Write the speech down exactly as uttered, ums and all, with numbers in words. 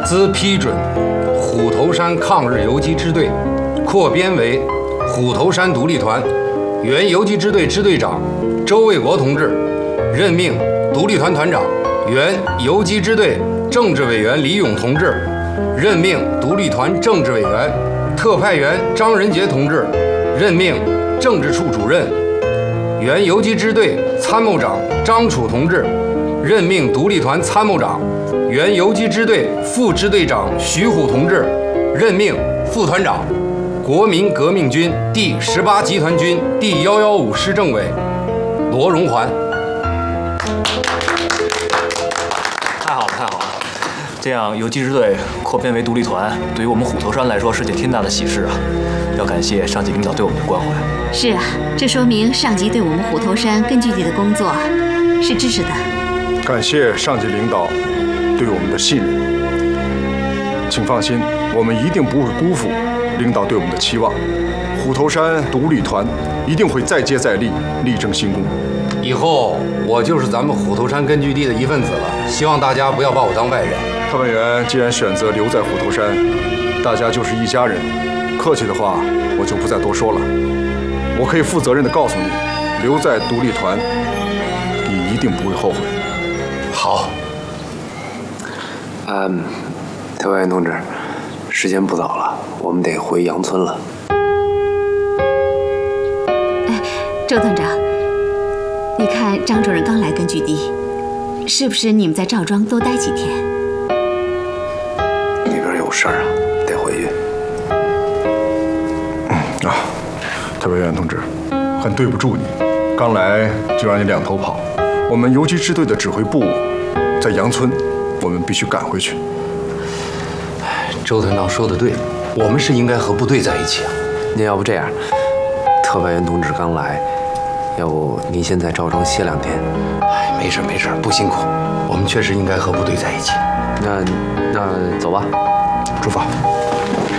兹批准虎头山抗日游击支队扩编为虎头山独立团，原游击支队支队长周卫国同志任命独立团团长，原游击支队政治委员李勇同志任命独立团政治委员，特派员张仁杰同志任命政治处主任，原游击支队参谋长张楚同志任命独立团参谋长，原游击支队副支队长徐虎同志任命副团长，国民革命军第十八集团军第一一五师政委罗荣环。 太好了，太好了！这样游击支队扩编为独立团，对于我们虎头山来说是件天大的喜事啊！要感谢上级领导对我们的关怀。 是啊，这说明上级对我们虎头山根据地的工作是支持的。 感谢上级领导对我们的信任，请放心，我们一定不会辜负领导对我们的期望。虎头山独立团一定会再接再厉，力争新功。 以后我就是咱们虎头山根据地的一份子了，希望大家不要把我当外人。 特派员既然选择留在虎头山，大家就是一家人，客气的话我就不再多说了。我可以负责任地告诉你，留在独立团，你一定不会后悔。 好。 嗯，特派员同志，时间不早了，我们得回杨村了。 哎，周团长，你看张主任刚来根据地，是不是你们在赵庄多待几天？ 那边有事儿啊，得回去。 嗯啊，特派员同志，很对不住你，刚来就让你两头跑。我们游击支队的指挥部在杨村，我们必须赶回去。 周团长说的对，我们是应该和部队在一起啊。 那要不这样，特派员同志刚来，要不您先在赵庄歇两天？ 哎，没事没事，不辛苦。我们确实应该和部队在一起。 那那走吧， 出发。